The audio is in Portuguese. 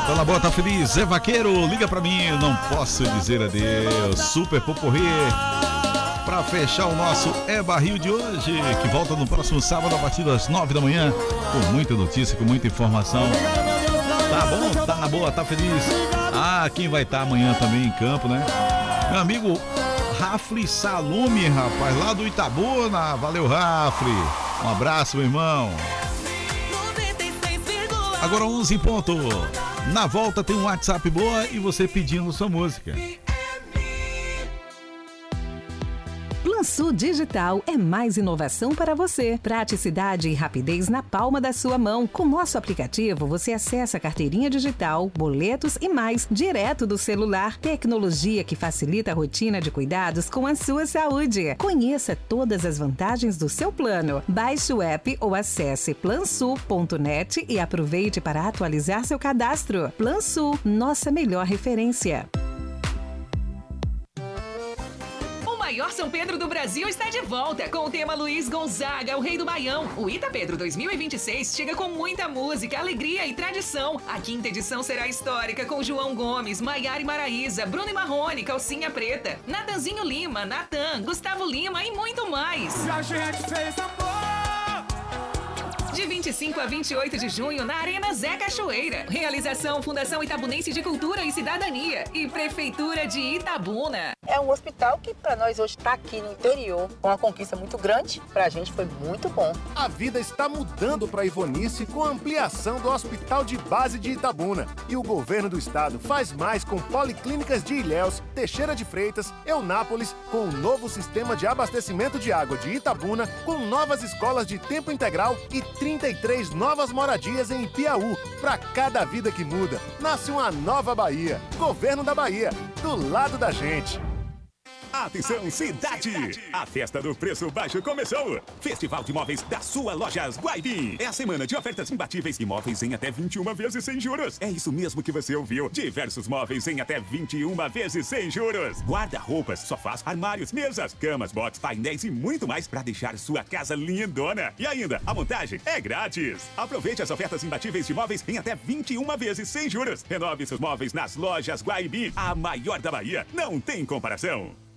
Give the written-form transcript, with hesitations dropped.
Tá na boa, tá feliz? Zé Vaqueiro, liga pra mim, não posso dizer adeus. Super Poporri. Pra fechar o nosso É Barril de hoje, que volta no próximo sábado a partir das 9 da manhã, com muita notícia, com muita informação. Tá bom? Tá na boa, tá feliz? Ah, quem vai estar amanhã também em campo, né? Meu amigo Rafli Salume, rapaz, lá do Itabuna. Valeu, Rafli. Um abraço, meu irmão. Agora 11 em ponto. Na volta tem um WhatsApp boa e você pedindo sua música. PlanSul Digital é mais inovação para você. Praticidade e rapidez na palma da sua mão. Com nosso aplicativo, você acessa a carteirinha digital, boletos e mais, direto do celular. Tecnologia que facilita a rotina de cuidados com a sua saúde. Conheça todas as vantagens do seu plano. Baixe o app ou acesse plansul.net e aproveite para atualizar seu cadastro. PlanSul, nossa melhor referência. O maior São Pedro do Brasil está de volta com o tema Luiz Gonzaga, o Rei do Baião. O Ita Pedro 2026 chega com muita música, alegria e tradição. A quinta edição será histórica com João Gomes, Maiara e Maraísa, Bruno e Marrone, Calcinha Preta, Natanzinho Lima, Natan, Gustavo Lima e muito mais. E a gente fez amor. De 25 a 28 de junho, na Arena Zé Cachoeira. Realização Fundação Itabunense de Cultura e Cidadania e Prefeitura de Itabuna. É um hospital que para nós hoje está aqui no interior, uma conquista muito grande, para a gente foi muito bom. A vida está mudando para Ivonice com a ampliação do Hospital de Base de Itabuna. E o governo do estado faz mais com policlínicas de Ilhéus, Teixeira de Freitas, Eunápolis, com um novo sistema de abastecimento de água de Itabuna, com novas escolas de tempo integral e 33 novas moradias em Piauí. Para cada vida que muda, nasce uma nova Bahia. Governo da Bahia, do lado da gente. Atenção, cidade! A festa do preço baixo começou! Festival de Móveis da sua Lojas Guaibim. É a semana de ofertas imbatíveis e móveis em até 21 vezes sem juros. É isso mesmo que você ouviu. Diversos móveis em até 21 vezes sem juros. Guarda-roupas, sofás, armários, mesas, camas, box, painéis e muito mais para deixar sua casa lindona. E ainda, a montagem é grátis. Aproveite as ofertas imbatíveis de móveis em até 21 vezes sem juros. Renove seus móveis nas Lojas Guaibim. A maior da Bahia. Não tem comparação.